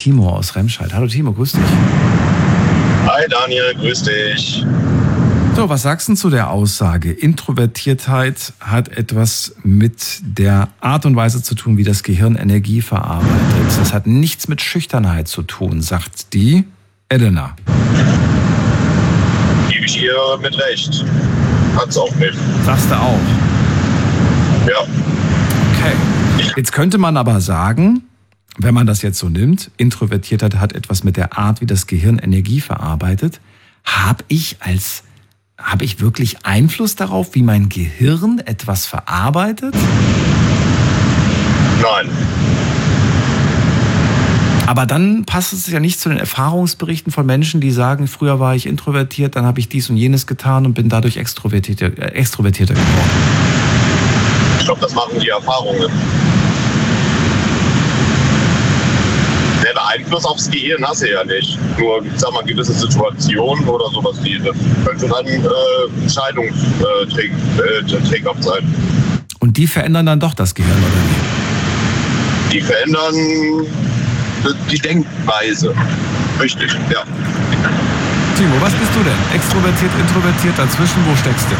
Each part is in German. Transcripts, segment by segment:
Timo aus Remscheid. Hallo Timo, grüß dich. Hi Daniel, grüß dich. So, was sagst du zu der Aussage? Introvertiertheit hat etwas mit der Art und Weise zu tun, wie das Gehirn Energie verarbeitet. Das hat nichts mit Schüchternheit zu tun, sagt die Elena. Gebe ich ihr mit Recht. Hat's auch nicht. Sagst du auch? Ja. Okay. Jetzt könnte man aber sagen, wenn man das jetzt so nimmt, Introvertiertheit hat etwas mit der Art, wie das Gehirn Energie verarbeitet. Habe ich wirklich Einfluss darauf, wie mein Gehirn etwas verarbeitet? Nein. Aber dann passt es ja nicht zu den Erfahrungsberichten von Menschen, die sagen, früher war ich introvertiert, dann habe ich dies und jenes getan und bin dadurch extrovertierter geworden. Ich glaube, das machen die Erfahrungen. Den Einfluss aufs Gehirn hast du ja nicht. Nur, ich sag mal, gewisse Situationen oder sowas, die könnte dann entscheidungsträghaft sein. Und die verändern dann doch das Gehirn, oder nicht? Die verändern die Denkweise. Richtig, ja. Timo, was bist du denn? Extrovertiert, introvertiert, dazwischen, wo steckst du?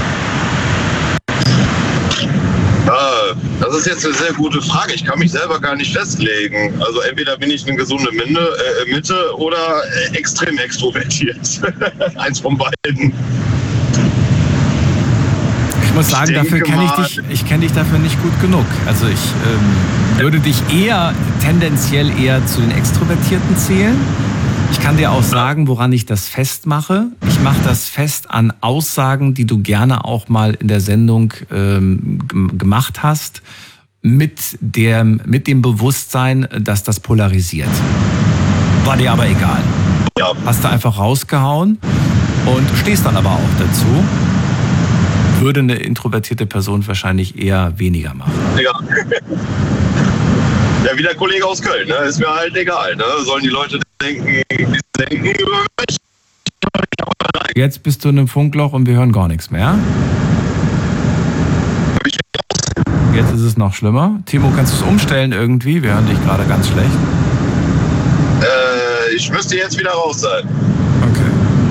Das ist jetzt eine sehr gute Frage. Ich kann mich selber gar nicht festlegen. Also entweder bin ich eine gesunde Mitte oder extrem extrovertiert. Eins von beiden. Ich muss sagen, ich kenne dich dafür nicht gut genug. Also ich würde dich tendenziell eher zu den Extrovertierten zählen. Ich kann dir auch sagen, woran ich das festmache. Ich mache das fest an Aussagen, die du gerne auch mal in der Sendung gemacht hast, mit dem Bewusstsein, dass das polarisiert. War dir aber egal. Ja. Hast du einfach rausgehauen und stehst dann aber auch dazu. Würde eine introvertierte Person wahrscheinlich eher weniger machen. Ja. Ja, wie der Kollege aus Köln, ne? Ist mir halt egal. Ne? Sollen die Leute denken, wie sie denken über mich? Jetzt bist du in einem Funkloch und wir hören gar nichts mehr. Jetzt ist es noch schlimmer. Timo, kannst du es umstellen irgendwie? Wir hören dich gerade ganz schlecht. Ich müsste jetzt wieder raus sein. Okay.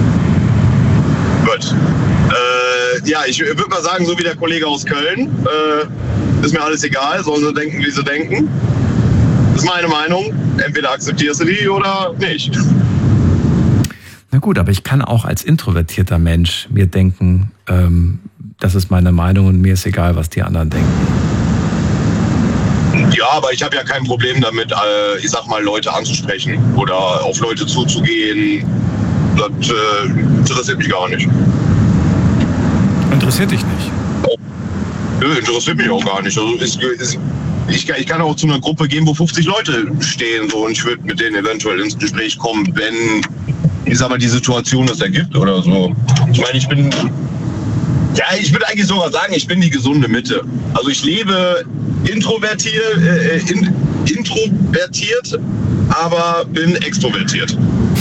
Gut. Ja, ich würde mal sagen, so wie der Kollege aus Köln, ist mir alles egal, sollen sie denken, wie sie denken. Das ist meine Meinung. Entweder akzeptierst du die oder nicht. Na gut, aber ich kann auch als introvertierter Mensch mir denken, das ist meine Meinung und mir ist egal, was die anderen denken. Ja, aber ich habe ja kein Problem damit, ich sag mal, Leute anzusprechen oder auf Leute zuzugehen. Das interessiert mich gar nicht. Interessiert dich nicht? Nö, interessiert mich auch gar nicht. Also ich kann auch zu einer Gruppe gehen, wo 50 Leute stehen so, und ich würde mit denen eventuell ins Gespräch kommen, wenn, ich sag mal, die Situation es ergibt oder so. Ich meine, ich würde eigentlich sogar sagen, ich bin die gesunde Mitte. Also ich lebe introvertiert, aber bin extrovertiert.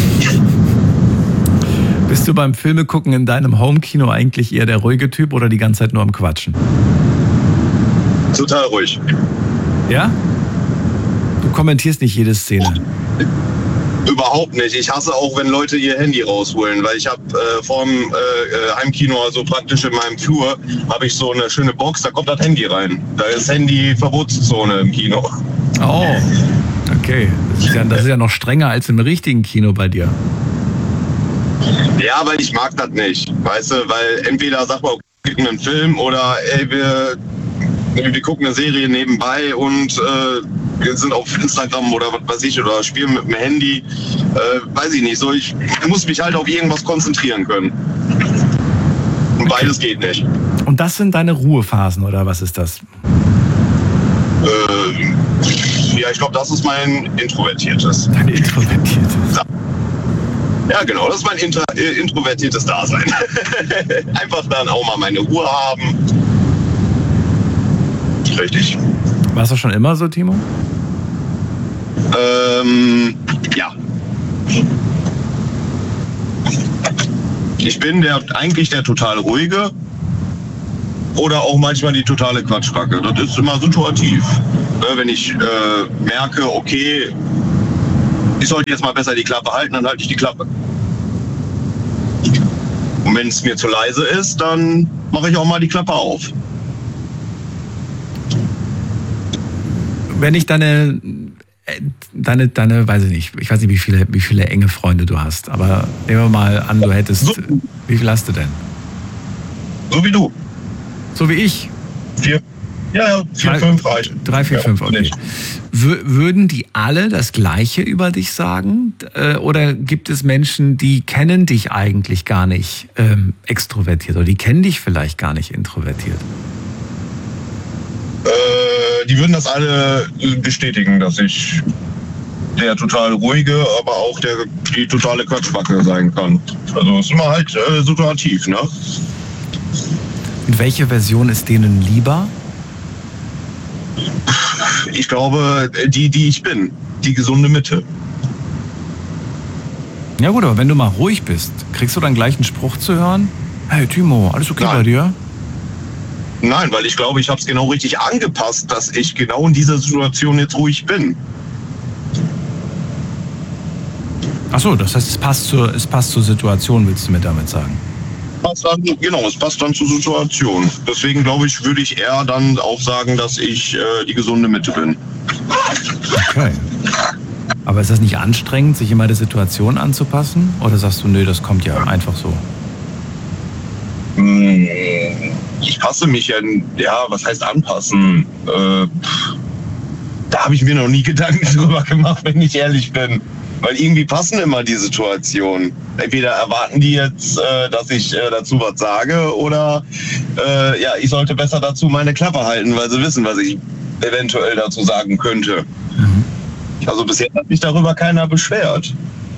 Bist du beim Filmegucken in deinem Homekino eigentlich eher der ruhige Typ oder die ganze Zeit nur am Quatschen? Total ruhig. Ja? Du kommentierst nicht jede Szene? Überhaupt nicht. Ich hasse auch, wenn Leute ihr Handy rausholen, weil ich habe vorm Heimkino, also praktisch in meinem Flur, habe ich so eine schöne Box, da kommt das Handy rein. Da ist Handy-Verbotszone im Kino. Oh, okay. Das ist ja noch strenger als im richtigen Kino bei dir. Ja, weil ich mag das nicht, weißt du, weil entweder sag mal, okay, wir gucken einen Film oder ey, wir gucken eine Serie nebenbei und wir sind auf Instagram oder was weiß ich oder spielen mit dem Handy, weiß ich nicht, so ich muss mich halt auf irgendwas konzentrieren können. Und beides geht nicht. Und das sind deine Ruhephasen oder was ist das? Ja, ich glaube, das ist mein Introvertiertes. Dein Introvertiertes? Ja, genau, das ist mein introvertiertes Dasein. Einfach dann auch mal meine Ruhe haben. Richtig. Warst du schon immer so, Timo? Ja. Ich bin eigentlich der total ruhige oder auch manchmal die totale Quatschbacke. Das ist immer situativ. Wenn ich merke, okay, ich sollte jetzt mal besser die Klappe halten, dann halte ich die Klappe. Und wenn es mir zu leise ist, dann mache ich auch mal die Klappe auf. Wenn ich deine, weiß ich weiß nicht, wie viele enge Freunde du hast, aber nehmen wir mal an, du hättest, wie viel hast du denn? So wie du. So wie ich? 4, 5 reichen. 3, 4, 5, okay. Würden die alle das Gleiche über dich sagen? Oder gibt es Menschen, die kennen dich eigentlich gar nicht extrovertiert oder die kennen dich vielleicht gar nicht introvertiert? Die würden das alle bestätigen, dass ich der total ruhige, aber auch die totale Quatschbacke sein kann. Also es ist immer halt situativ, ne? Und welche Version ist denen lieber? Ich glaube, die ich bin. Die gesunde Mitte. Ja gut, aber wenn du mal ruhig bist, kriegst du dann gleich einen Spruch zu hören? Hey Timo, alles okay bei dir? Nein, weil ich glaube, ich habe es genau richtig angepasst, dass ich genau in dieser Situation jetzt ruhig bin. Ach so, das heißt, es passt zur Situation, willst du mir damit sagen? Es passt dann zur Situation. Deswegen glaube ich, würde ich eher dann auch sagen, dass ich die gesunde Mitte bin. Okay. Aber ist das nicht anstrengend, sich immer der Situation anzupassen? Oder sagst du, nö, das kommt ja einfach so? Ich passe mich was heißt anpassen? Da habe ich mir noch nie Gedanken drüber gemacht, wenn ich ehrlich bin. Weil irgendwie passen immer die Situationen. Entweder erwarten die jetzt, dass ich dazu was sage oder ich sollte besser dazu meine Klappe halten, weil sie wissen, was ich eventuell dazu sagen könnte. Also bisher hat mich darüber keiner beschwert.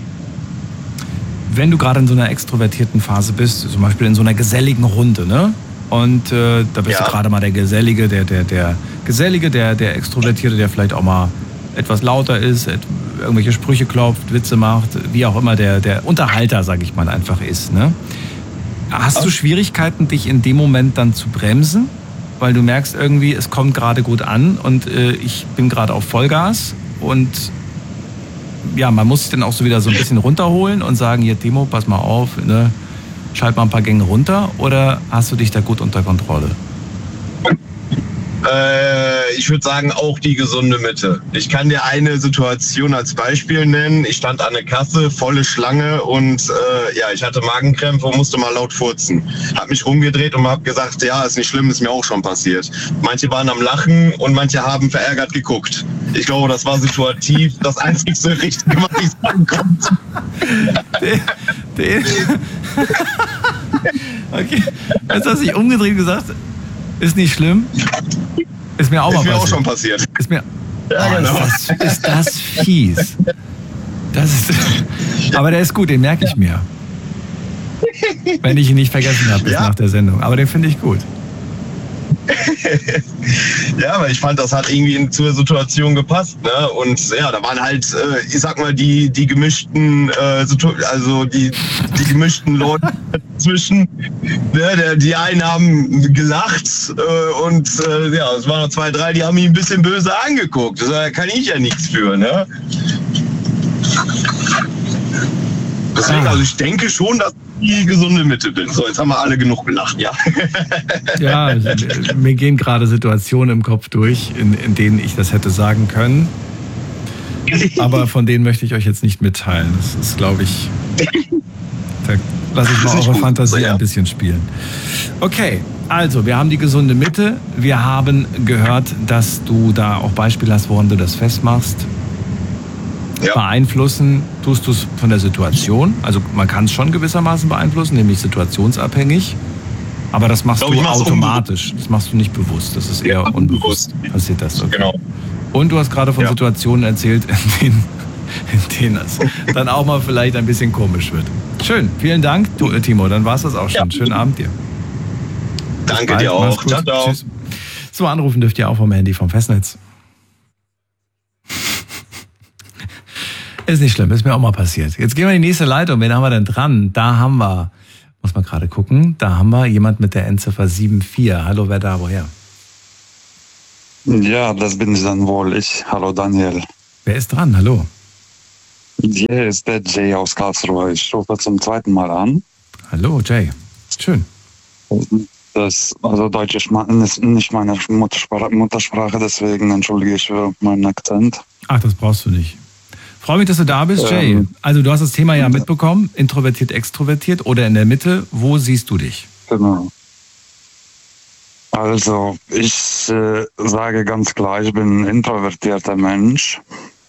Wenn du gerade in so einer extrovertierten Phase bist, zum Beispiel in so einer geselligen Runde, ne? Und da bist du gerade mal der Gesellige, der Extrovertierte, der vielleicht auch mal etwas lauter ist, irgendwelche Sprüche klopft, Witze macht, wie auch immer der Unterhalter, sag ich mal, einfach ist, ne? Hast du Schwierigkeiten, dich in dem Moment dann zu bremsen? Weil du merkst irgendwie, es kommt gerade gut an und ich bin gerade auf Vollgas und ja, man muss sich dann auch so wieder so ein bisschen runterholen und sagen, hier Timo, pass mal auf, ne? Schalt mal ein paar Gänge runter, oder hast du dich da gut unter Kontrolle? Ich würde sagen, auch die gesunde Mitte. Ich kann dir eine Situation als Beispiel nennen. Ich stand an der Kasse, volle Schlange und ich hatte Magenkrämpfe und musste mal laut furzen. Hab mich rumgedreht und hab gesagt, ja, ist nicht schlimm, ist mir auch schon passiert. Manche waren am Lachen und manche haben verärgert geguckt. Ich glaube, das war situativ das einzigste Richtige, was ich sagen konnte. Okay, jetzt hast du dich umgedreht und gesagt, ist nicht schlimm. Ist mir auch mal passiert. Ist mir auch schon passiert. Ist das fies. Aber der ist gut, den merke ich mir. Wenn ich ihn nicht vergessen habe bis nach der Sendung. Aber den finde ich gut. Ja, aber ich fand, das hat irgendwie zur Situation gepasst, ne? Und ja, da waren halt, ich sag mal, die gemischten, die gemischten Leute dazwischen. Ne? Die einen haben gelacht und es waren noch 2, 3, die haben mich ein bisschen böse angeguckt. Da kann ich ja nichts für, ne? Deswegen, also ich denke schon, dass ich die gesunde Mitte bin. So, jetzt haben wir alle genug gelacht, ja. Ja, mir gehen gerade Situationen im Kopf durch, in denen ich das hätte sagen können. Aber von denen möchte ich euch jetzt nicht mitteilen. Das ist, glaube ich, da lasse ich mal eure Fantasie ein bisschen spielen. Okay, also wir haben die gesunde Mitte. Wir haben gehört, dass du da auch Beispiele hast, woran du das festmachst. Ja. Beeinflussen tust du es von der Situation. Also man kann es schon gewissermaßen beeinflussen, nämlich situationsabhängig. Aber das machst du automatisch. Das machst du nicht bewusst. Das ist eher unbewusst. Passiert das. Okay. Genau. Und du hast gerade von Situationen erzählt, in denen es dann auch mal vielleicht ein bisschen komisch wird. Schön. Vielen Dank, Timo. Dann war es das auch schon. Schönen Abend dir. Danke dir auch. Ciao, ciao. Tschüss. So, anrufen dürft ihr auch vom Handy, vom Festnetz. Ist nicht schlimm, ist mir auch mal passiert. Jetzt gehen wir in die nächste Leitung. Wen haben wir denn dran? Da haben wir, muss man gerade gucken, da haben wir jemand mit der Endziffer 74. Hallo, wer da, woher? Ja, das bin ich dann wohl ich. Hallo, Daniel. Wer ist dran? Hallo. Hier ist der Jay aus Karlsruhe. Ich rufe zum zweiten Mal an. Hallo Jay, schön. Also Deutsch ist nicht meine Muttersprache, deswegen entschuldige ich für meinen Akzent. Ach, das brauchst du nicht. Freue mich, dass du da bist, Jay. Also du hast das Thema ja mitbekommen, introvertiert, extrovertiert oder in der Mitte. Wo siehst du dich? Genau. Also ich sage ganz klar, ich bin ein introvertierter Mensch.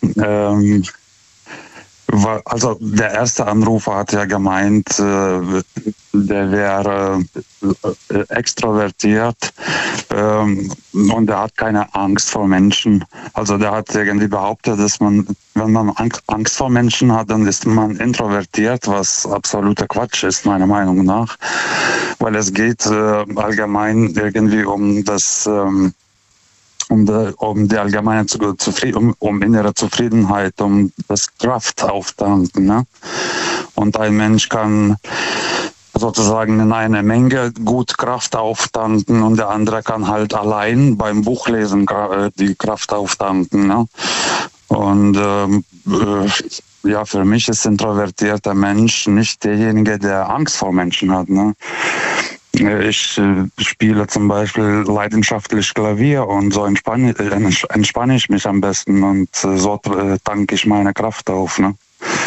Also der erste Anrufer hat ja gemeint, der wäre extrovertiert und der hat keine Angst vor Menschen. Also der hat irgendwie behauptet, dass wenn man Angst vor Menschen hat, dann ist man introvertiert, was absoluter Quatsch ist, meiner Meinung nach. Weil es geht allgemein irgendwie um das... um die allgemeine um innere Zufriedenheit, um das Kraft auftanken. Ne? Und ein Mensch kann sozusagen in einer Menge gut Kraft auftanken und der andere kann halt allein beim Buchlesen die Kraft auftanken. Ne? Und ja, für mich ist introvertierter Mensch nicht derjenige, der Angst vor Menschen hat. Ne? Ich spiele zum Beispiel leidenschaftlich Klavier und so entspanne ich mich am besten und so tanke ich meine Kraft auf. Ne?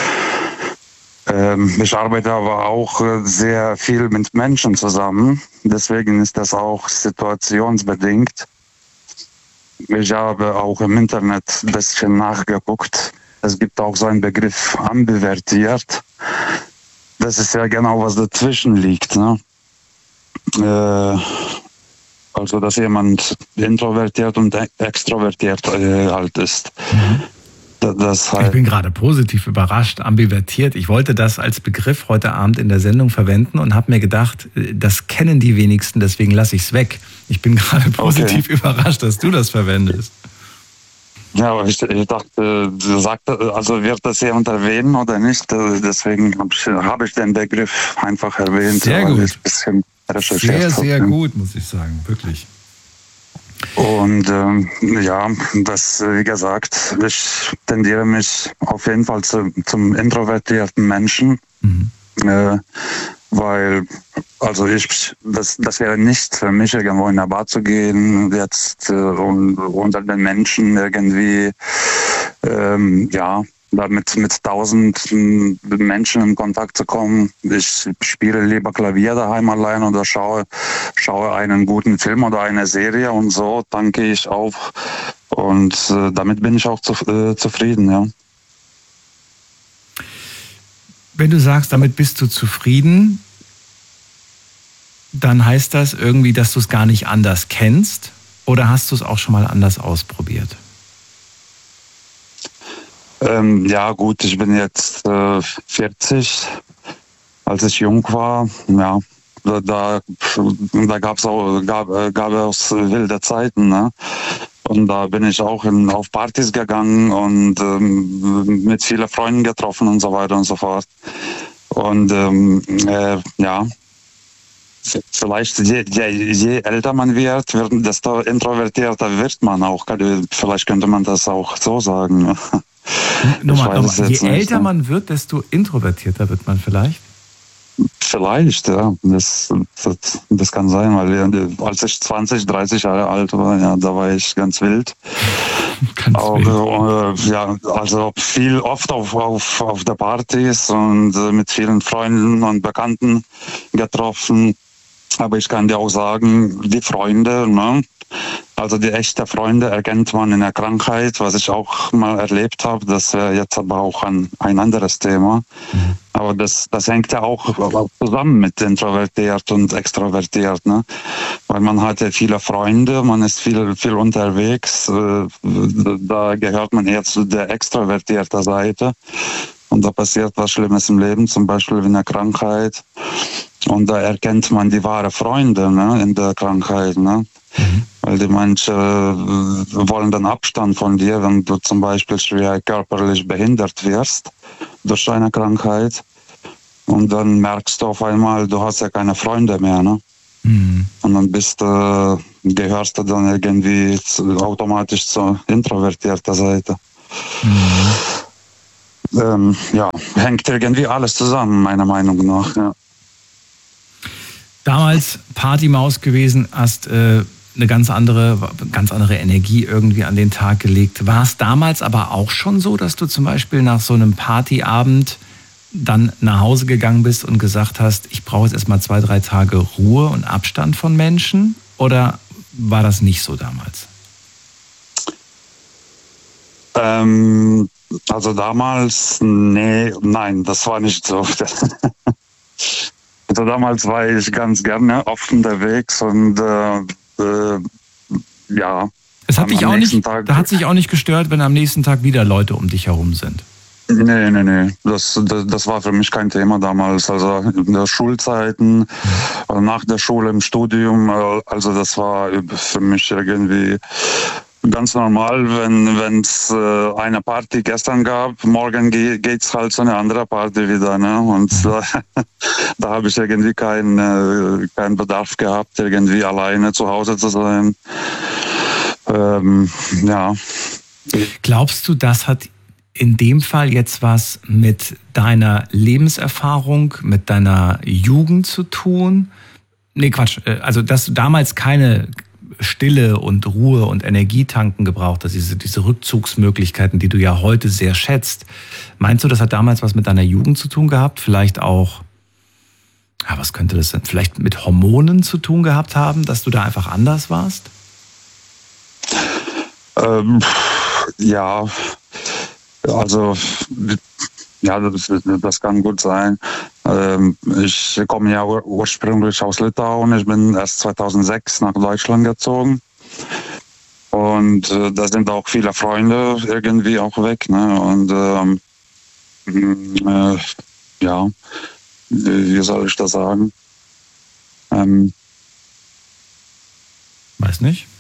Ich arbeite aber auch sehr viel mit Menschen zusammen, deswegen ist das auch situationsbedingt. Ich habe auch im Internet ein bisschen nachgeguckt. Es gibt auch so einen Begriff ambivertiert. Das ist ja genau, was dazwischen liegt. Ne? Also, dass jemand introvertiert und extrovertiert halt ist. Das halt ich bin gerade positiv überrascht, ambivertiert. Ich wollte das als Begriff heute Abend in der Sendung verwenden und habe mir gedacht, das kennen die wenigsten, deswegen lasse ich es weg. Ich bin gerade positiv überrascht, dass du das verwendest. Ja, aber ich dachte, also wird das jemand erwähnen oder nicht? Deswegen habe ich den Begriff einfach erwähnt. Sehr gut. Ein bisschen recherchiert sehr gut, muss ich sagen, wirklich. Und ja, das, wie gesagt, ich tendiere mich auf jeden Fall zum introvertierten Menschen, weil, also das wäre nicht für mich, irgendwo in der Bar zu gehen, jetzt und unter den Menschen irgendwie, ja, damit mit tausenden Menschen in Kontakt zu kommen. Ich spiele lieber Klavier daheim allein oder schaue einen guten Film oder eine Serie und so tanke ich auf. Und damit bin ich auch zufrieden, ja. Wenn du sagst, damit bist du zufrieden, dann heißt das irgendwie, dass du es gar nicht anders kennst, oder hast du es auch schon mal anders ausprobiert? Ja gut, ich bin jetzt 40. Als ich jung war, ja, da gab es wilde Zeiten, ne? Und da bin ich auch auf Partys gegangen und mit vielen Freunden getroffen und so weiter und so fort. Und ja, vielleicht je älter man wird, desto introvertierter wird man auch. Vielleicht könnte man das auch so sagen. Nochmal. Je älter man wird, desto introvertierter wird man vielleicht? Vielleicht, ja. Das kann sein, weil als ich 20, 30 Jahre alt war, ja, da war ich ganz wild. Ja, also oft auf der Partys und mit vielen Freunden und Bekannten getroffen. Aber ich kann dir auch sagen, die Freunde, ne? Also die echten Freunde erkennt man in der Krankheit, was ich auch mal erlebt habe. Das wäre jetzt aber auch ein anderes Thema. Aber das hängt ja auch zusammen mit introvertiert und extrovertiert, ne? Weil man hat ja viele Freunde, man ist viel unterwegs. Da gehört man eher zu der extrovertierten Seite. Und da passiert was Schlimmes im Leben, zum Beispiel wie eine Krankheit. Und da erkennt man die wahre Freunde, ne, in der Krankheit, ne? Weil die manche wollen dann Abstand von dir, wenn du zum Beispiel schwer körperlich behindert wirst durch eine Krankheit. Und dann merkst du auf einmal, du hast ja keine Freunde mehr, ne? Und dann gehörst du dann irgendwie automatisch zur introvertierten Seite. hängt irgendwie alles zusammen, meiner Meinung nach. Ja. Damals Partymaus gewesen, hast eine ganz andere Energie irgendwie an den Tag gelegt. War es damals aber auch schon so, dass du zum Beispiel nach so einem Partyabend dann nach Hause gegangen bist und gesagt hast, ich brauche jetzt erstmal 2-3 Tage Ruhe und Abstand von Menschen? Oder war das nicht so damals? Also damals, nein, das war nicht so. Also damals war ich ganz gerne oft unterwegs und Es hat dich auch nicht, da hat sich auch nicht gestört, wenn am nächsten Tag wieder Leute um dich herum sind? Nee. Das war für mich kein Thema damals. Also in der Schulzeiten, nach der Schule, im Studium, also das war für mich irgendwie ganz normal, wenn es eine Party gestern gab, morgen geht's halt zu einer anderen Party wieder, ne? Und da habe ich irgendwie keinen Bedarf gehabt, irgendwie alleine zu Hause zu sein. Glaubst du, das hat in dem Fall jetzt was mit deiner Lebenserfahrung, mit deiner Jugend zu tun? Nee, Quatsch. Also, dass du damals keine Stille und Ruhe und Energietanken gebraucht hast, diese Rückzugsmöglichkeiten, die du ja heute sehr schätzt. Meinst du, das hat damals was mit deiner Jugend zu tun gehabt? Vielleicht auch, was könnte das denn? Vielleicht mit Hormonen zu tun gehabt haben, dass du da einfach anders warst? Das kann gut sein. Ich komme ja ursprünglich aus Litauen. Ich bin erst 2006 nach Deutschland gezogen. Und da sind auch viele Freunde irgendwie auch weg. Ne? Und wie soll ich das sagen? Weiß nicht.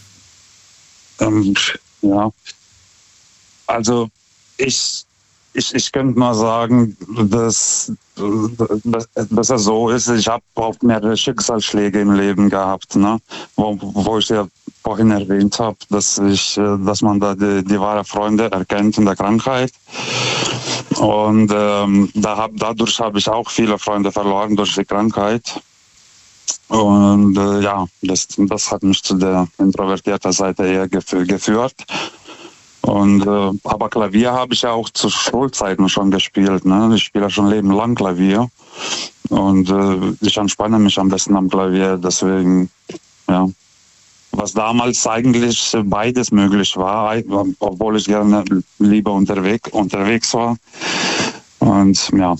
Also ich könnte mal sagen, dass es so ist. Ich habe auch mehrere Schicksalsschläge im Leben gehabt, ne? Wo ich ja vorhin erwähnt habe, dass man da die wahre Freunde erkennt in der Krankheit. Und dadurch habe ich auch viele Freunde verloren durch die Krankheit. Und das hat mich zu der introvertierten Seite eher geführt. Und aber Klavier habe ich ja auch zu Schulzeiten schon gespielt. Ne? Ich spiele schon Leben lang Klavier. Und ich entspanne mich am besten am Klavier. Deswegen, ja. Was damals eigentlich beides möglich war, obwohl ich gerne lieber unterwegs war. Und ja.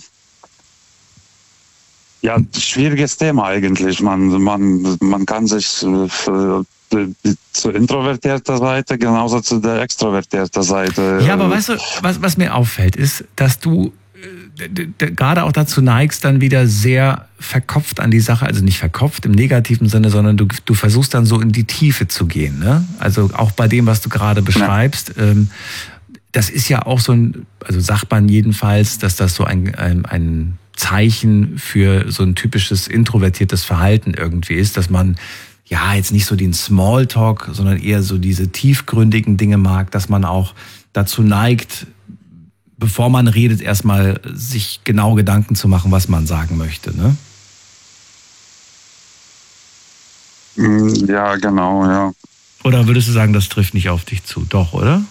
Ja, schwieriges Thema eigentlich. Man kann sich zur introvertierten Seite genauso zu der extrovertierten Seite. Ja, aber weißt du, was mir auffällt, ist, dass du gerade auch dazu neigst, dann wieder sehr verkopft an die Sache, also nicht verkopft im negativen Sinne, sondern du versuchst dann so in die Tiefe zu gehen. Ne? Also auch bei dem, was du gerade beschreibst. Ja. Das ist ja auch so also sagt man jedenfalls, dass das so ein Zeichen für so ein typisches introvertiertes Verhalten irgendwie ist, dass man ja jetzt nicht so den Smalltalk, sondern eher so diese tiefgründigen Dinge mag, dass man auch dazu neigt, bevor man redet, erstmal sich genau Gedanken zu machen, was man sagen möchte, ne? Ja, genau, ja. Oder würdest du sagen, das trifft nicht auf dich zu? Doch, oder?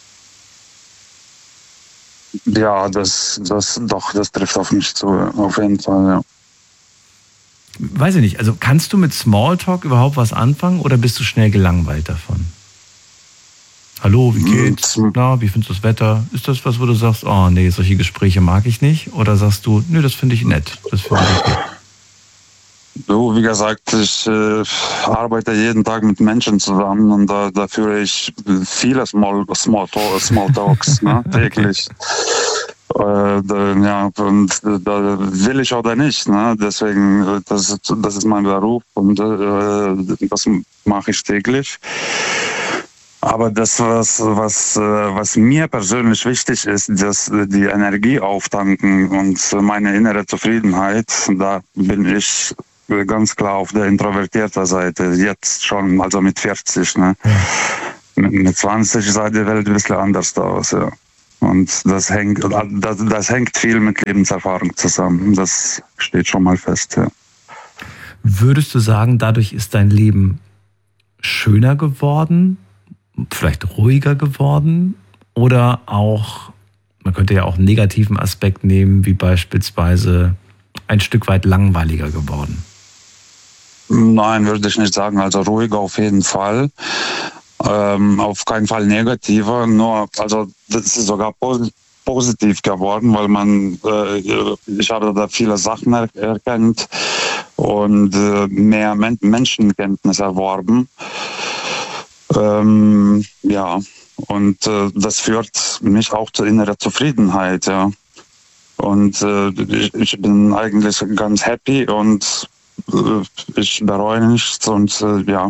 Ja, das trifft auf mich zu, auf jeden Fall, ja. Weiß ich nicht, also kannst du mit Smalltalk überhaupt was anfangen oder bist du schnell gelangweilt davon? Hallo, wie geht's? Na, wie findest du das Wetter? Ist das was, wo du sagst, oh nee, solche Gespräche mag ich nicht? Oder sagst du, nö, das finde ich nett, das finde ich okay? So, wie gesagt, ich arbeite jeden Tag mit Menschen zusammen und da führe ich viele Smalltalks ne, täglich. Und da will ich oder nicht. Ne? Deswegen, das ist mein Beruf und das mache ich täglich. Aber das, was mir persönlich wichtig ist, dass die Energie auftanken und meine innere Zufriedenheit, da bin ich ganz klar auf der introvertierten Seite, jetzt schon, also mit 40. Ne? Mit 20 sah die Welt ein bisschen anders aus, ja. Und das hängt viel mit Lebenserfahrung zusammen. Das steht schon mal fest, ja. Würdest du sagen, dadurch ist dein Leben schöner geworden, vielleicht ruhiger geworden oder auch, man könnte ja auch einen negativen Aspekt nehmen, wie beispielsweise ein Stück weit langweiliger geworden? Nein, würde ich nicht sagen. Also ruhiger auf jeden Fall. Auf keinen Fall negativer. Nur, also das ist sogar positiv geworden, weil ich habe da viele Sachen erkannt und mehr Menschenkenntnis erworben. Ja, und das führt mich auch zu innerer Zufriedenheit, ja. Und ich bin eigentlich ganz happy und ich bereue nichts und ja,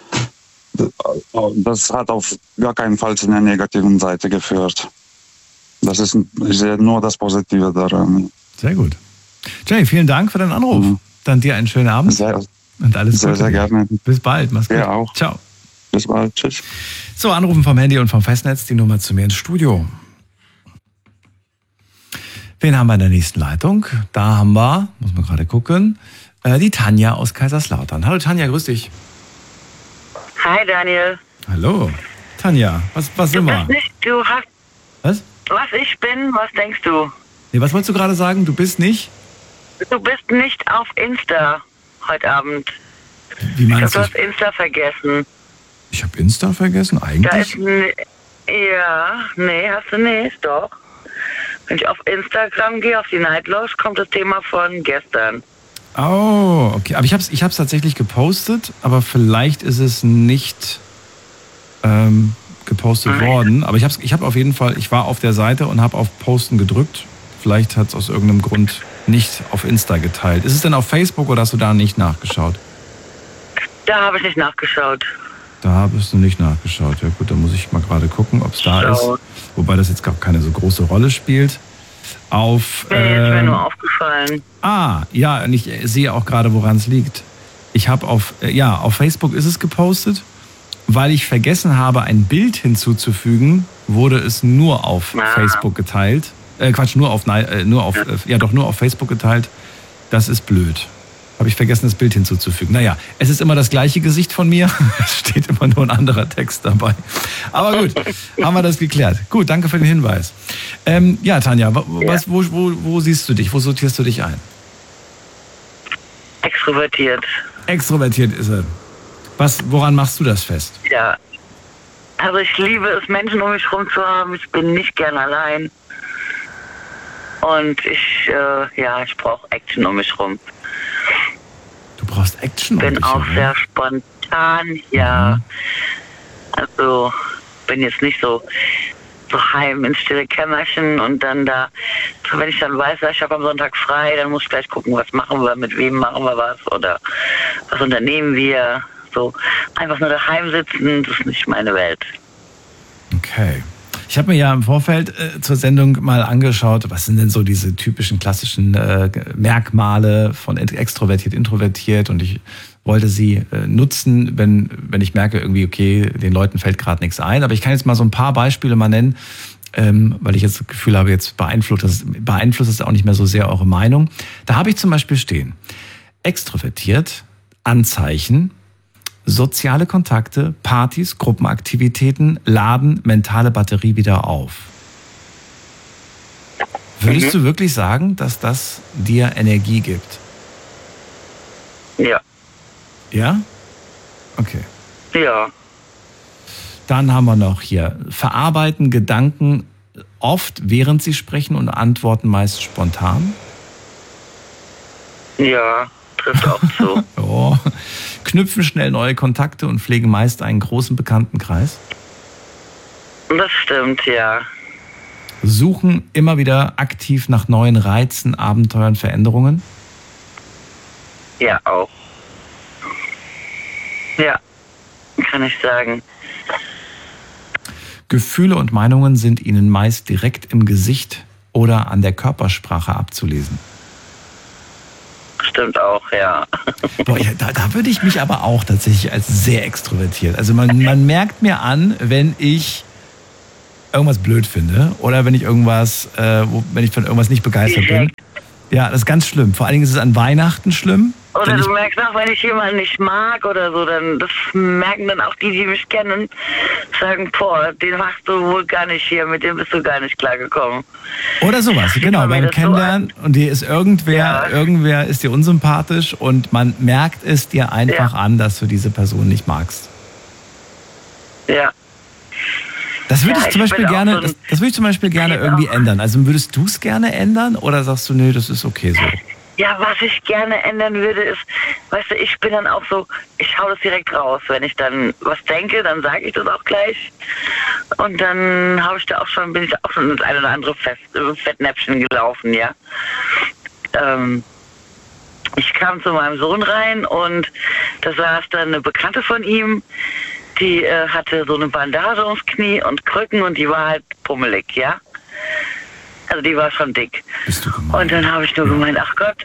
das hat auf gar keinen Fall zu einer negativen Seite geführt. Ich sehe nur das Positive daran. Sehr gut. Jay, vielen Dank für deinen Anruf. Dann dir einen schönen Abend. Und alles Gute. Sehr gerne. Bis bald. Mach's gut. Ja, auch. Ciao. Bis bald. Tschüss. So, anrufen vom Handy und vom Festnetz, die Nummer zu mir ins Studio. Wen haben wir in der nächsten Leitung? Da haben wir, muss man gerade gucken, die Tanja aus Kaiserslautern. Hallo Tanja, grüß dich. Hi Daniel. Hallo. Tanja, was sind wir? Was? Was ich bin, was denkst du? Nee, was wolltest du gerade sagen? Du bist nicht? Du bist nicht auf Insta heute Abend. Wie meinst du? Du hast Insta vergessen. Ich habe Insta vergessen? Eigentlich? Hast du nicht, doch. Wenn ich auf Instagram gehe, auf die Night Lounge, kommt das Thema von gestern. Oh, okay. Aber ich hab's tatsächlich gepostet, aber vielleicht ist es nicht gepostet worden. Aber ich habe auf jeden Fall, ich war auf der Seite und habe auf Posten gedrückt. Vielleicht hat es aus irgendeinem Grund nicht auf Insta geteilt. Ist es denn auf Facebook oder hast du da nicht nachgeschaut? Da habe ich nicht nachgeschaut. Da hast du nicht nachgeschaut. Ja gut, dann muss ich mal gerade gucken, ob es da ist. Wobei das jetzt gar keine so große Rolle spielt. Ist mir nur aufgefallen. Ja, und ich sehe auch gerade, woran es liegt. Ich habe auf Facebook ist es gepostet. Weil ich vergessen habe, ein Bild hinzuzufügen, wurde es nur auf Facebook geteilt. Nur auf Facebook geteilt. Das ist blöd. Habe ich vergessen, das Bild hinzuzufügen. Naja, es ist immer das gleiche Gesicht von mir. Es steht immer nur ein anderer Text dabei. Aber gut, haben wir das geklärt. Gut, danke für den Hinweis. Ja, Tanja, wo siehst du dich? Wo sortierst du dich ein? Extrovertiert. Extrovertiert ist er. Woran machst du das fest? Ja, also ich liebe es, Menschen um mich herum zu haben. Ich bin nicht gern allein. Und ich brauche Action um mich rum. Du brauchst Action um dich herum? Bin auch sehr spontan, ja. Also bin jetzt nicht so heim ins stille Kämmerchen und dann da, wenn ich dann weiß, ich habe am Sonntag frei, dann muss ich gleich gucken, was machen wir, mit wem machen wir was oder was unternehmen wir. So einfach nur daheim sitzen, das ist nicht meine Welt. Okay. Ich habe mir ja im Vorfeld zur Sendung mal angeschaut, was sind denn so diese typischen klassischen Merkmale von extrovertiert, introvertiert, und ich wollte sie nutzen, wenn ich merke, irgendwie, okay, den Leuten fällt gerade nichts ein. Aber ich kann jetzt mal so ein paar Beispiele mal nennen, weil ich jetzt das Gefühl habe, jetzt beeinflusst es auch nicht mehr so sehr eure Meinung. Da habe ich zum Beispiel stehen: extrovertiert, Anzeichen, soziale Kontakte, Partys, Gruppenaktivitäten, laden mentale Batterie wieder auf. Würdest du wirklich sagen, dass das dir Energie gibt? Ja. Ja? Okay. Ja. Dann haben wir noch hier: verarbeiten Gedanken oft, während sie sprechen, und antworten meist spontan. Ja, trifft auch zu. Oh. Knüpfen schnell neue Kontakte und pflegen meist einen großen Bekanntenkreis. Das stimmt, ja. Suchen immer wieder aktiv nach neuen Reizen, Abenteuern, Veränderungen. Ja, auch. Ja, kann ich sagen. Gefühle und Meinungen sind ihnen meist direkt im Gesicht oder an der Körpersprache abzulesen. Stimmt auch, ja. Boah, ja, da würde ich mich aber auch tatsächlich als sehr extrovertiert. Also man merkt mir an, wenn ich irgendwas blöd finde oder wenn ich wenn ich von irgendwas nicht begeistert bin. Ja, das ist ganz schlimm. Vor allen Dingen ist es an Weihnachten schlimm. Oder du merkst auch, wenn ich jemanden nicht mag oder so, dann das merken dann auch die mich kennen, sagen, boah, den machst du wohl gar nicht hier, mit dem bist du gar nicht klargekommen. Oder sowas, genau, beim Kennenlernen und dir ist irgendwer ist dir unsympathisch und man merkt es dir einfach an, dass du diese Person nicht magst. Ja. Das würde ich zum Beispiel gerne, das würde ich zum Beispiel gerne irgendwie ändern. Also würdest du es gerne ändern oder sagst du, nee, das ist okay so? Ja, was ich gerne ändern würde, ist, weißt du, ich bin dann auch so, ich hau das direkt raus. Wenn ich dann was denke, dann sage ich das auch gleich. Und dann bin ich auch schon ins ein oder andere Fettnäpfchen gelaufen, ja. Ich kam zu meinem Sohn rein und da saß dann eine Bekannte von ihm, die hatte so eine Bandage ums Knie und Krücken und die war halt pummelig, ja. Also die war schon dick. Bist du gemein? Und dann habe ich nur gemeint, ach Gott.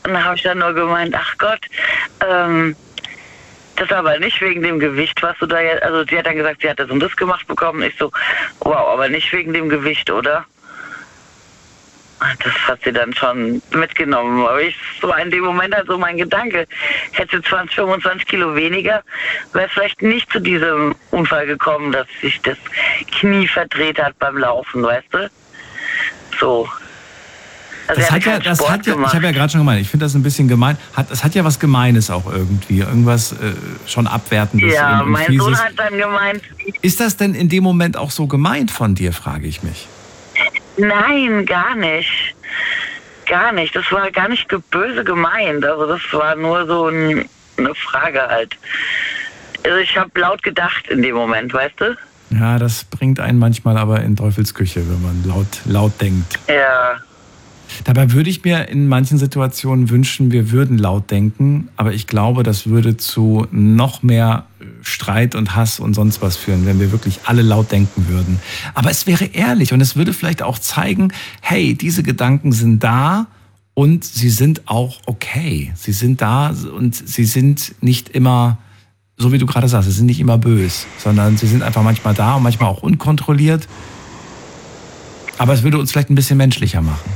Das aber nicht wegen dem Gewicht, was du da jetzt, also sie hat dann gesagt, sie hat das und das gemacht bekommen. Ich so, wow, aber nicht wegen dem Gewicht, oder? Das hat sie dann schon mitgenommen. Aber so in dem Moment halt so mein Gedanke, hätte 20, 25 Kilo weniger, wäre vielleicht nicht zu diesem Unfall gekommen, dass sich das Knie verdreht hat beim Laufen, weißt du? So. Also ich habe ja gerade schon gemeint, ich finde das ein bisschen gemein. Es hat ja was Gemeines auch irgendwie, irgendwas schon Abwertendes. Ja, mein Fieses. Sohn hat dann gemeint. Ist das denn in dem Moment auch so gemeint von dir, frage ich mich? Nein, gar nicht. Gar nicht. Das war gar nicht böse gemeint. Also das war nur so eine Frage halt. Also ich habe laut gedacht in dem Moment, weißt du? Ja, das bringt einen manchmal aber in Teufelsküche, wenn man laut denkt. Ja. Dabei würde ich mir in manchen Situationen wünschen, wir würden laut denken, aber ich glaube, das würde zu noch mehr Streit und Hass und sonst was führen, wenn wir wirklich alle laut denken würden. Aber es wäre ehrlich und es würde vielleicht auch zeigen, hey, diese Gedanken sind da und sie sind auch okay. Sie sind da und sie sind nicht immer, so wie du gerade sagst, sie sind nicht immer böse, sondern sie sind einfach manchmal da und manchmal auch unkontrolliert. Aber es würde uns vielleicht ein bisschen menschlicher machen.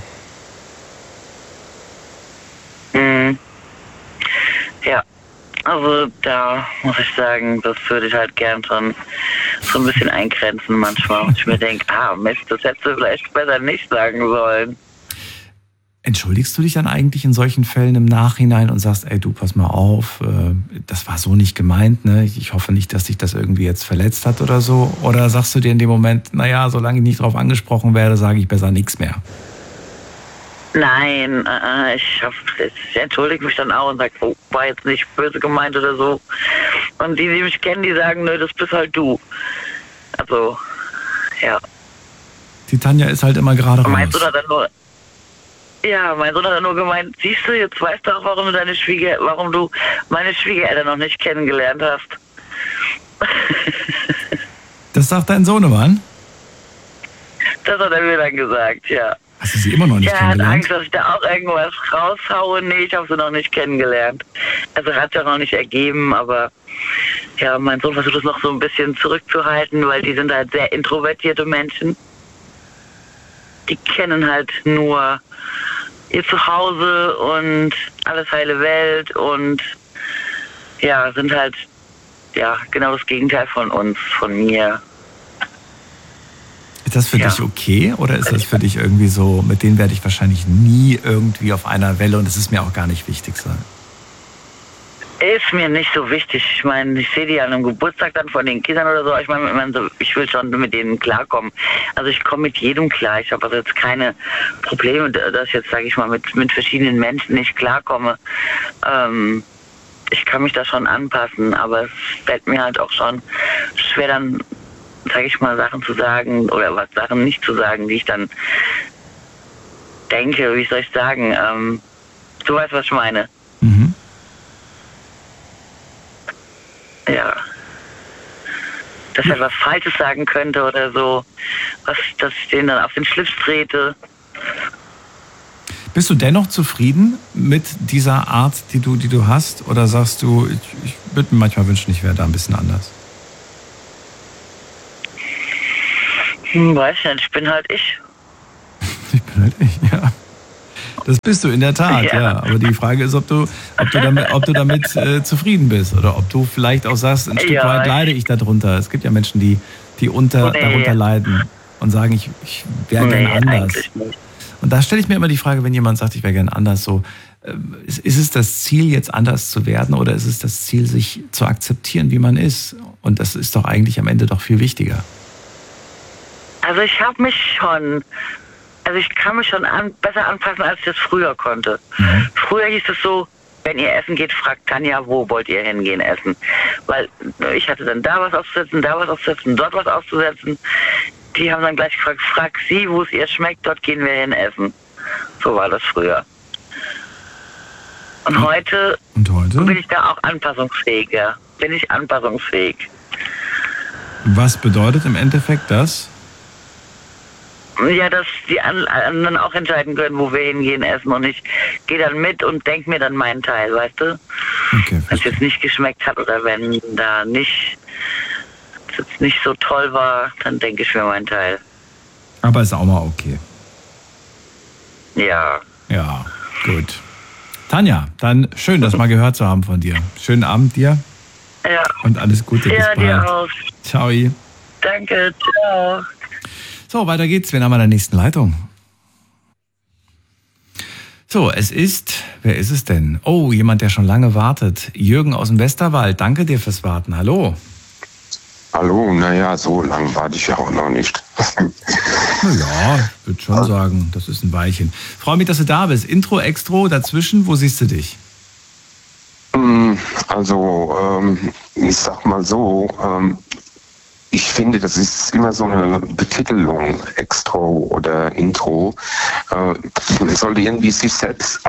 Ja, also da muss ich sagen, das würde ich halt gern schon so ein bisschen eingrenzen manchmal. Und ich mir denke, Mist, das hättest du vielleicht besser nicht sagen sollen. Entschuldigst du dich dann eigentlich in solchen Fällen im Nachhinein und sagst, ey, du, pass mal auf, das war so nicht gemeint, ne? Ich hoffe nicht, dass dich das irgendwie jetzt verletzt hat oder so? Oder sagst du dir in dem Moment, naja, solange ich nicht drauf angesprochen werde, sage ich besser nichts mehr? Nein, ich entschuldige mich dann auch und sage, oh, war jetzt nicht böse gemeint oder so. Und die mich kennen, die sagen, nö, das bist halt du. Also, ja. Die Tanja ist halt immer gerade raus. Mein Sohn hat dann nur gemeint, siehst du, jetzt weißt du auch, warum du meine Schwiegereltern noch nicht kennengelernt hast. Das sagt dein Sohnemann? Das hat er mir dann gesagt, ja. Hast du sie immer noch nicht kennengelernt? Er hat Angst, dass ich da auch irgendwas raushaue. Nee, ich habe sie noch nicht kennengelernt. Also hat sich auch noch nicht ergeben, aber ja, mein Sohn versucht es noch so ein bisschen zurückzuhalten, weil die sind halt sehr introvertierte Menschen. Die kennen halt nur ihr Zuhause und alles heile Welt und ja, sind halt ja genau das Gegenteil von uns, von mir. Ist das für dich okay oder ist das für dich irgendwie so, mit denen werde ich wahrscheinlich nie irgendwie auf einer Welle und es ist mir auch gar nicht wichtig sein? Ist mir nicht so wichtig. Ich meine, ich sehe die an einem Geburtstag dann von den Kindern oder so. Ich meine, ich will schon mit denen klarkommen. Also ich komme mit jedem klar. Ich habe also jetzt keine Probleme, dass ich jetzt, sage ich mal, mit verschiedenen Menschen nicht klarkomme. Ich kann mich da schon anpassen, aber es fällt mir halt auch schon schwer dann, sage ich mal, Sachen zu sagen oder Sachen nicht zu sagen, die ich dann denke, wie soll ich sagen, du weißt, was ich meine. Mhm. Ja. Dass ich etwas Falsches sagen könnte oder so, dass ich denen dann auf den Schlips trete. Bist du dennoch zufrieden mit dieser Art, die du hast? Oder sagst du, ich würde mir manchmal wünschen, ich wäre da ein bisschen anders? Weiß nicht, ich bin halt ich. Ich bin halt ich, ja. Das bist du in der Tat, ja. Aber die Frage ist, ob du damit zufrieden bist oder ob du vielleicht auch sagst, ein Stück weit leide ich darunter. Es gibt ja Menschen, die darunter leiden und sagen, ich wäre gern anders. Und da stelle ich mir immer die Frage, wenn jemand sagt, ich wäre gern anders, so, ist es das Ziel, jetzt anders zu werden oder ist es das Ziel, sich zu akzeptieren, wie man ist? Und das ist doch eigentlich am Ende doch viel wichtiger. Also ich kann mich schon besser anpassen, als ich das früher konnte. Mhm. Früher hieß es so, wenn ihr essen geht, fragt Tanja, wo wollt ihr hingehen essen? Weil ich hatte dann da was auszusetzen, dort was auszusetzen. Die haben dann gleich gefragt, frag sie, wo es ihr schmeckt, dort gehen wir hin essen. So war das früher. Und heute bin ich da auch anpassungsfähiger. Bin ich anpassungsfähig. Was bedeutet im Endeffekt das? Ja, dass die anderen auch entscheiden können, wo wir hingehen essen. Und ich gehe dann mit und denke mir dann meinen Teil, weißt du? Okay, wenn es jetzt nicht geschmeckt hat oder wenn da nicht so toll war, dann denke ich mir meinen Teil. Aber ist auch mal okay. Ja. Ja, gut. Tanja, dann schön, das mal gehört zu haben von dir. Schönen Abend dir. Ja. Und alles Gute. Bis bald. Dir auch. Ciao. Danke, ciao. So, weiter geht's. Wir haben an der nächsten Leitung. So, wer ist es denn? Oh, jemand, der schon lange wartet. Jürgen aus dem Westerwald, danke dir fürs Warten. Hallo. Hallo, naja, so lang warte ich ja auch noch nicht. Naja, ich würde schon sagen, das ist ein Weilchen. Freue mich, dass du da bist. Intro, Extro, dazwischen, wo siehst du dich? Also, ich sag mal so, ich finde, das ist immer so eine Betitelung, Extro oder Intro. Es sollte irgendwie sich selbst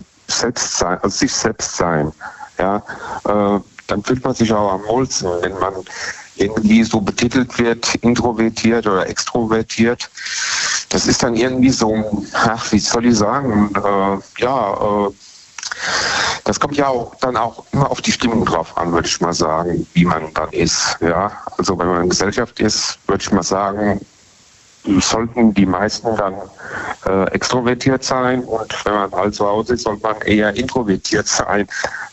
sein. Ja, dann fühlt man sich auch am wohlsten, wenn man irgendwie so betitelt wird, introvertiert oder extrovertiert. Das ist dann irgendwie so, wie soll ich sagen, das kommt ja auch dann auch immer auf die Stimmung drauf an, würde ich mal sagen, wie man dann ist. Ja, also wenn man in Gesellschaft ist, würde ich mal sagen, sollten die meisten dann extrovertiert sein und wenn man halt zu Hause ist, sollte man eher introvertiert sein.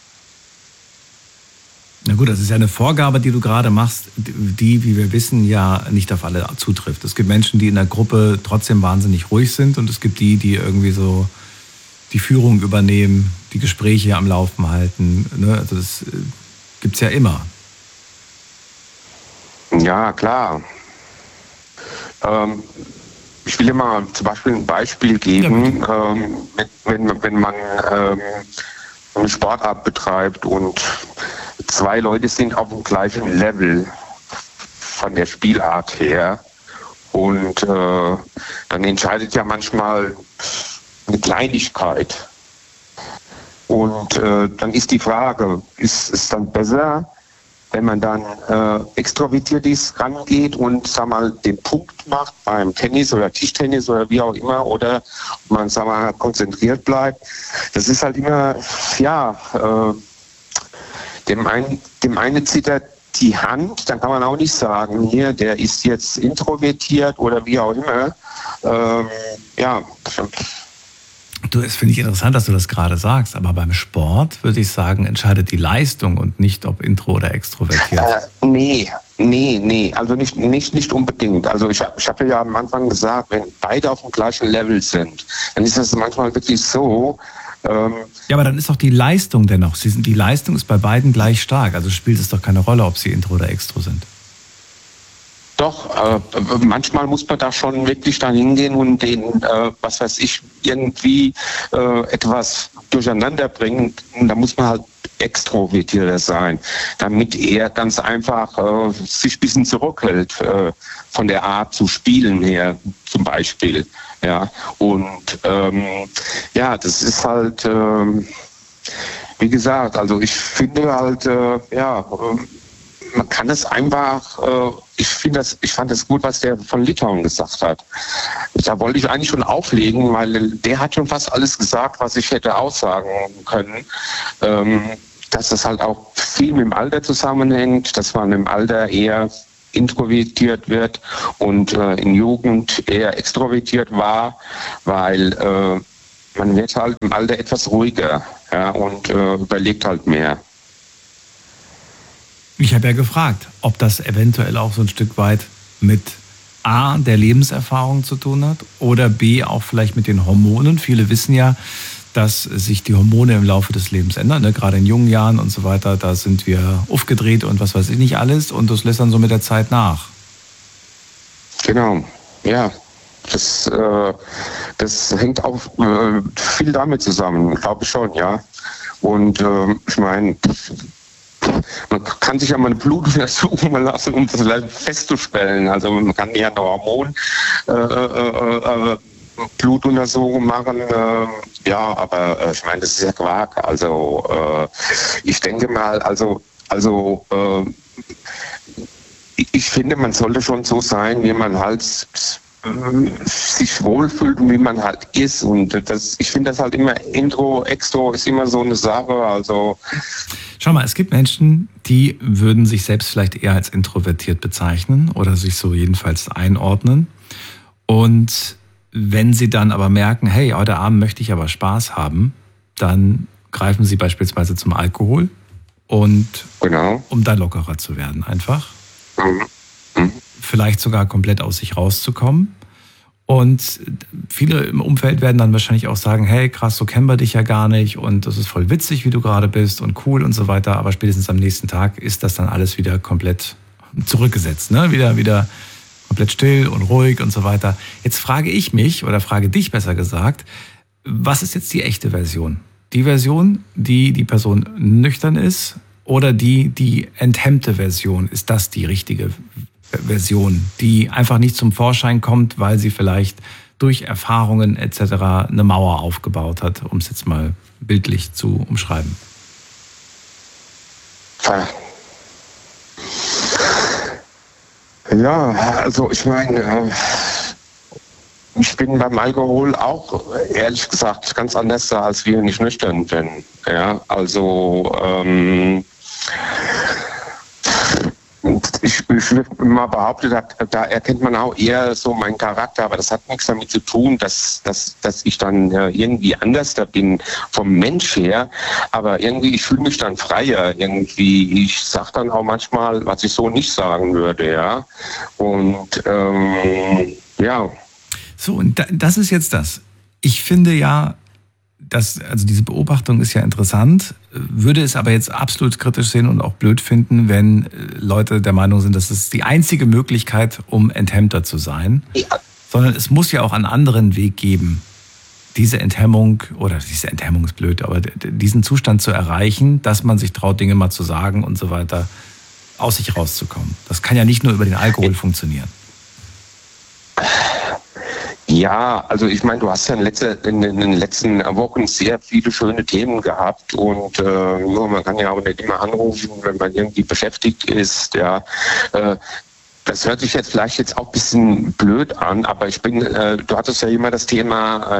Na gut, das ist ja eine Vorgabe, die du gerade machst, die, wie wir wissen, ja nicht auf alle zutrifft. Es gibt Menschen, die in der Gruppe trotzdem wahnsinnig ruhig sind und es gibt die irgendwie so die Führung übernehmen, die Gespräche am Laufen halten. Ne? Also das gibt's ja immer. Ja, klar. Ich will dir mal zum Beispiel ein Beispiel geben, wenn man eine Sportart betreibt und zwei Leute sind auf dem gleichen Level von der Spielart her und dann entscheidet ja manchmal eine Kleinigkeit. Und dann ist die Frage, ist es dann besser, wenn man dann extrovertiert ist, rangeht und sag mal, den Punkt macht beim Tennis oder Tischtennis oder wie auch immer, oder man sag mal, konzentriert bleibt. Das ist halt immer, dem einen zittert die Hand, dann kann man auch nicht sagen, hier, der ist jetzt introvertiert oder wie auch immer. Du, es finde ich interessant, dass du das gerade sagst, aber beim Sport würde ich sagen, entscheidet die Leistung und nicht, ob intro oder extrovertiert. Nee, also nicht unbedingt. Also ich habe ja am Anfang gesagt, wenn beide auf dem gleichen Level sind, dann ist das manchmal wirklich so. Ja, aber dann ist doch die Leistung dennoch. Die Leistung ist bei beiden gleich stark, also spielt es doch keine Rolle, ob sie intro oder extro sind. Doch, manchmal muss man da schon wirklich dann hingehen und den, irgendwie etwas durcheinander bringen. Und da muss man halt extrovertierter sein, damit er ganz einfach sich ein bisschen zurückhält von der Art zu spielen her, zum Beispiel. Ja, und das ist halt, wie gesagt, also ich finde halt, man kann es einfach, ich fand es gut, was der von Litauen gesagt hat. Da wollte ich eigentlich schon auflegen, weil der hat schon fast alles gesagt, was ich hätte aussagen können. Dass das halt auch viel mit dem Alter zusammenhängt, dass man im Alter eher introvertiert wird und in Jugend eher extrovertiert war, weil man wird halt im Alter etwas ruhiger, ja, und überlegt halt mehr. Ich habe ja gefragt, ob das eventuell auch so ein Stück weit mit A, der Lebenserfahrung zu tun hat oder B, auch vielleicht mit den Hormonen. Viele wissen ja, dass sich die Hormone im Laufe des Lebens ändern, ne? Gerade in jungen Jahren und so weiter, da sind wir aufgedreht und was weiß ich nicht alles und das lässt dann so mit der Zeit nach. Genau, ja. Das hängt auch viel damit zusammen, glaube ich schon, ja. Und ich meine, man kann sich ja mal eine Blutuntersuchung mal lassen, um das festzustellen. Also man kann ja eine Blutuntersuchung machen, ja, aber ich meine, das ist ja Quark. Also ich denke mal, ich finde, man sollte schon so sein, wie man halt sich wohlfühlt und wie man halt ist. Und ich finde das halt immer Intro, Extro ist immer so eine Sache. Also schau mal, es gibt Menschen, die würden sich selbst vielleicht eher als introvertiert bezeichnen oder sich so jedenfalls einordnen. Und wenn sie dann aber merken, hey, heute Abend möchte ich aber Spaß haben, dann greifen sie beispielsweise zum Alkohol und genau, um da lockerer zu werden einfach. Mhm. Vielleicht sogar komplett aus sich rauszukommen. Und viele im Umfeld werden dann wahrscheinlich auch sagen, hey, krass, so kennen wir dich ja gar nicht und das ist voll witzig, wie du gerade bist und cool und so weiter. Aber spätestens am nächsten Tag ist das dann alles wieder komplett zurückgesetzt, ne? Wieder komplett still und ruhig und so weiter. Jetzt frage ich mich, oder frage dich besser gesagt, was ist jetzt die echte Version? Die Version, die Person nüchtern ist oder die enthemmte Version? Ist das die richtige Version, die einfach nicht zum Vorschein kommt, weil sie vielleicht durch Erfahrungen etc. eine Mauer aufgebaut hat, um es jetzt mal bildlich zu umschreiben? Ja, also ich meine, ich bin beim Alkohol auch, ehrlich gesagt, ganz anders da, als wenn ich nüchtern bin. Ja, also ich würde mal behaupten, da erkennt man auch eher so meinen Charakter, aber das hat nichts damit zu tun, dass ich dann irgendwie anders da bin vom Mensch her, aber irgendwie, ich fühle mich dann freier, irgendwie, ich sage dann auch manchmal, was ich so nicht sagen würde, ja, und ja. So, und das ist jetzt das. Ich finde ja, also diese Beobachtung ist ja interessant, würde es aber jetzt absolut kritisch sehen und auch blöd finden, wenn Leute der Meinung sind, das ist die einzige Möglichkeit, um enthemmter zu sein. Ja. Sondern es muss ja auch einen anderen Weg geben, diese Enthemmung ist blöd, aber diesen Zustand zu erreichen, dass man sich traut, Dinge mal zu sagen und so weiter, aus sich rauszukommen. Das kann ja nicht nur über den Alkohol funktionieren. Ja, also ich meine, du hast ja in den letzten Wochen sehr viele schöne Themen gehabt und man kann ja auch nicht immer anrufen, wenn man irgendwie beschäftigt ist. Ja, das hört sich jetzt vielleicht auch ein bisschen blöd an, aber du hattest ja immer das Thema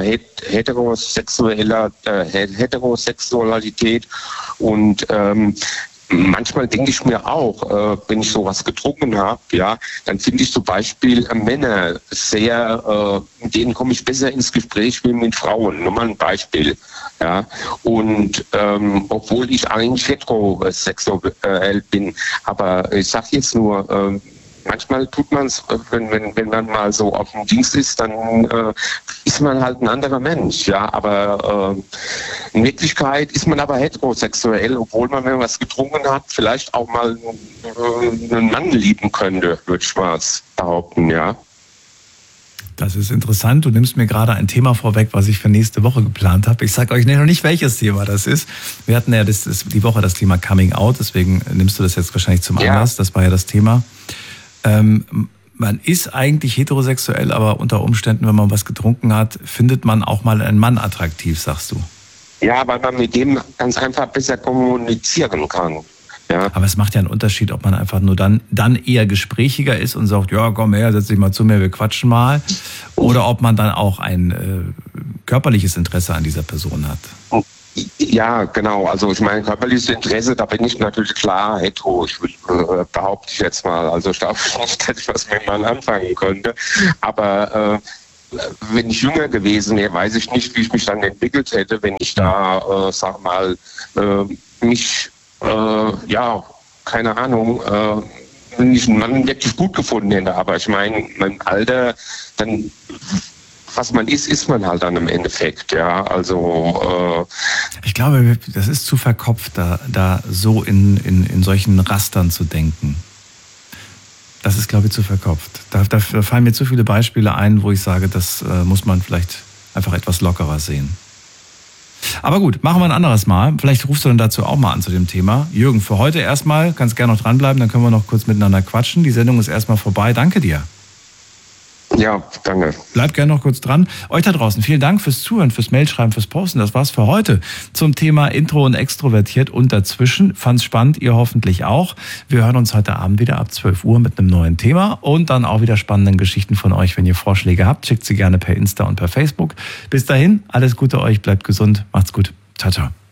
Heterosexualität und manchmal denke ich mir auch, wenn ich sowas getrunken habe, ja, dann finde ich zum Beispiel Männer sehr, mit denen komme ich besser ins Gespräch wie mit Frauen. Nur mal ein Beispiel. Ja. Und obwohl ich eigentlich heterosexuell bin, aber ich sage jetzt nur, manchmal tut man es, wenn man mal so auf dem Dienst ist, dann ist man halt ein anderer Mensch, ja. Aber in Wirklichkeit ist man aber heterosexuell, obwohl man, wenn man was getrunken hat, vielleicht auch mal einen Mann lieben könnte, würde ich mal behaupten, ja. Das ist interessant. Du nimmst mir gerade ein Thema vorweg, was ich für nächste Woche geplant habe. Ich sage euch noch nicht, welches Thema das ist. Wir hatten ja die Woche das Thema Coming Out, deswegen nimmst du das jetzt wahrscheinlich zum Anlass. Das war ja das Thema. Man ist eigentlich heterosexuell, aber unter Umständen, wenn man was getrunken hat, findet man auch mal einen Mann attraktiv, sagst du. Ja, weil man mit dem ganz einfach besser kommunizieren kann. Ja. Aber es macht ja einen Unterschied, ob man einfach nur dann eher gesprächiger ist und sagt, ja, komm her, setz dich mal zu mir, wir quatschen mal. Oder ob man dann auch ein körperliches Interesse an dieser Person hat. Ja, genau. Also ich meine, körperliches Interesse, da bin ich natürlich klar hetero. Behaupte ich jetzt mal. Also ich glaube nicht, dass ich was mit meinem anfangen könnte. Aber wenn ich jünger gewesen wäre, weiß ich nicht, wie ich mich dann entwickelt hätte, wenn ich da, sag mal, mich, keine Ahnung, wenn ich einen Mann wirklich gut gefunden hätte. Aber ich meine, mein Alter, dann, was man ist man halt dann im Endeffekt, ja. Also ich glaube, das ist zu verkopft, da so in solchen Rastern zu denken. Das ist, glaube ich, zu verkopft. Da fallen mir zu viele Beispiele ein, wo ich sage, das muss man vielleicht einfach etwas lockerer sehen. Aber gut, machen wir ein anderes Mal. Vielleicht rufst du dann dazu auch mal an zu dem Thema. Jürgen, für heute erstmal, kannst gerne noch dranbleiben, dann können wir noch kurz miteinander quatschen. Die Sendung ist erstmal vorbei. Danke dir. Ja, danke. Bleibt gerne noch kurz dran. Euch da draußen, vielen Dank fürs Zuhören, fürs Mailschreiben, fürs Posten. Das war's für heute zum Thema Intro und extrovertiert und dazwischen. Fand's spannend, ihr hoffentlich auch. Wir hören uns heute Abend wieder ab 12 Uhr mit einem neuen Thema und dann auch wieder spannenden Geschichten von euch. Wenn ihr Vorschläge habt, schickt sie gerne per Insta und per Facebook. Bis dahin, alles Gute euch, bleibt gesund, macht's gut. Ciao, ciao.